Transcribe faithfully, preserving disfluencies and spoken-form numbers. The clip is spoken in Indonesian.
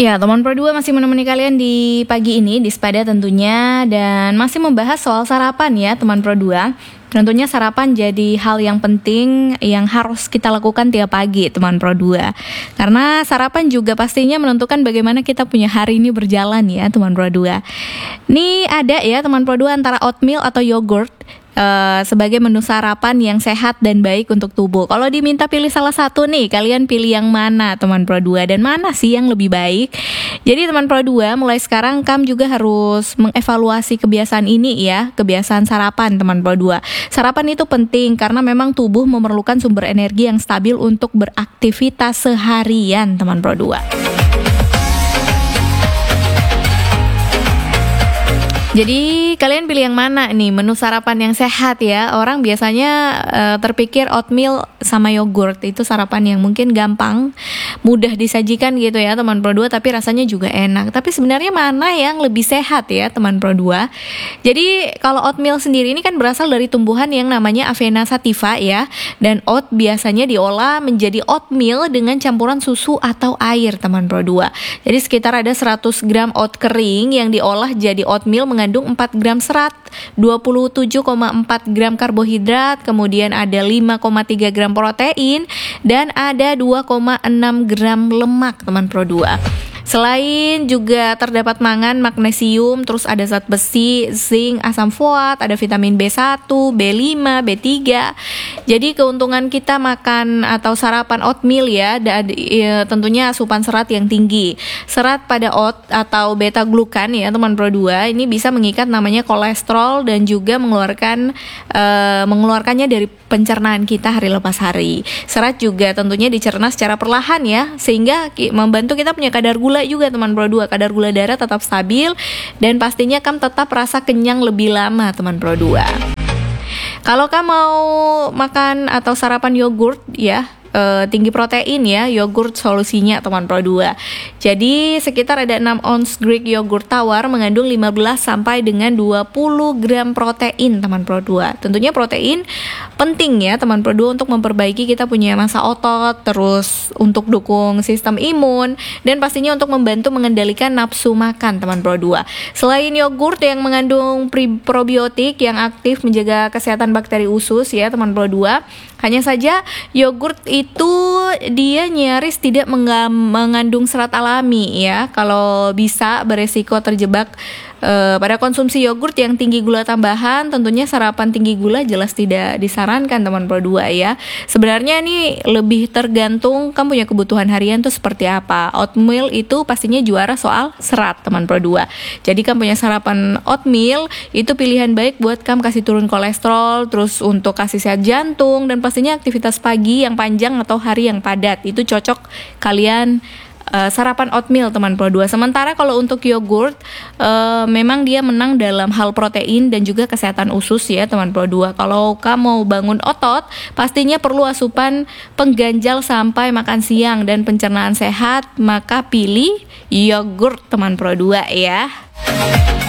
Ya, teman Pro dua masih menemani kalian di pagi ini, di Sepada tentunya, dan masih membahas soal sarapan ya, teman Pro dua. Tentunya sarapan jadi hal yang penting yang harus kita lakukan tiap pagi, teman Pro dua. Karena sarapan juga pastinya menentukan bagaimana kita punya hari ini berjalan ya, teman Pro dua. Ini ada ya, teman Pro dua, antara oatmeal atau yogurt Uh, sebagai menu sarapan yang sehat dan baik untuk tubuh. Kalau diminta pilih salah satu nih, kalian pilih yang mana, teman Pro dua, dan mana sih yang lebih baik? Jadi teman Pro dua, mulai sekarang kamu juga harus mengevaluasi kebiasaan ini ya, kebiasaan sarapan, teman Pro dua. Sarapan itu penting karena memang tubuh memerlukan sumber energi yang stabil untuk beraktivitas seharian, teman Pro dua. Jadi kalian pilih yang mana nih, menu sarapan yang sehat ya. Orang biasanya uh, terpikir oatmeal sama yogurt itu sarapan yang mungkin gampang, mudah disajikan gitu ya, teman Pro dua, tapi rasanya juga enak. Tapi sebenarnya mana yang lebih sehat ya, teman Pro dua? Jadi kalau oatmeal sendiri ini kan berasal dari tumbuhan yang namanya Avena sativa ya. Dan oat biasanya diolah menjadi oatmeal dengan campuran susu atau air, teman Pro dua. Jadi sekitar ada seratus gram oat kering yang diolah jadi oatmeal mengandung empat gram serat, dua puluh tujuh koma empat gram karbohidrat, kemudian ada lima koma tiga gram protein, dan ada dua koma enam gram lemak, teman Pro dua. Selain juga terdapat mangan, magnesium, terus ada zat besi, zinc, asam folat, ada vitamin B satu, B lima, B tiga. Jadi keuntungan kita makan atau sarapan oatmeal ya, da, ya tentunya asupan serat yang tinggi. Serat pada oat atau beta glukan ya, teman Pro dua, ini bisa mengikat namanya kolesterol dan juga mengeluarkan uh, mengeluarkannya dari pencernaan kita hari lepas hari. Serat juga tentunya dicerna secara perlahan ya, sehingga membantu kita punya kadar gula juga, teman Pro dua. Kadar gula darah tetap stabil dan pastinya kamu tetap rasa kenyang lebih lama, teman Pro dua. Kalau kamu mau makan atau sarapan yogurt ya, Uh, tinggi protein ya, yogurt solusinya, teman Pro dua. Jadi sekitar ada enam ons Greek yogurt tawar mengandung lima belas sampai dengan dua puluh gram protein, teman Pro dua. Tentunya protein penting ya, teman Pro dua, untuk memperbaiki kita punya massa otot, terus untuk dukung sistem imun, dan pastinya untuk membantu mengendalikan nafsu makan, teman Pro dua. Selain yogurt yang mengandung probiotik yang aktif menjaga kesehatan bakteri usus ya, teman Pro dua, hanya saja yogurt itu dia nyaris tidak menga- mengandung serat alami ya. Kalau bisa beresiko terjebak uh, pada konsumsi yogurt yang tinggi gula tambahan, tentunya sarapan tinggi gula jelas tidak disarankan, teman Pro dua ya. Sebenarnya ini lebih tergantung kamu punya kebutuhan harian tuh seperti apa. Oatmeal itu pastinya juara soal serat, teman Pro dua. Jadi kamu punya sarapan oatmeal itu pilihan baik buat kamu kasih turun kolesterol, terus untuk kasih sehat jantung, dan pastinya aktivitas pagi yang panjang atau hari yang padat. Itu cocok kalian Uh, sarapan oatmeal, teman Pro dua. Sementara kalau untuk yogurt uh, memang dia menang dalam hal protein dan juga kesehatan usus ya, teman Pro dua. Kalau kamu mau bangun otot, pastinya perlu asupan pengganjal sampai makan siang dan pencernaan sehat, maka pilih yogurt, teman Pro dua ya.